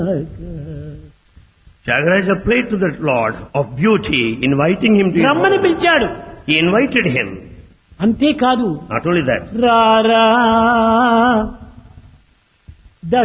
Tyagaraja prayed to the Lord of beauty, inviting him to his రమ్మని home. పిలిచాడు. He invited him. అంతేకాదు Not only that, రారా